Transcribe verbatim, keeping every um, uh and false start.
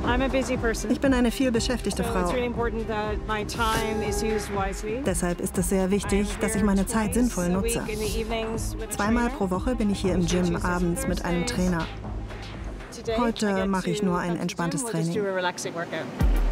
Ich bin eine vielbeschäftigte Frau. Deshalb ist es sehr wichtig, dass ich meine Zeit sinnvoll nutze. Zweimal pro Woche bin ich hier im Gym abends mit einem Trainer. Heute mache ich nur ein entspanntes Training.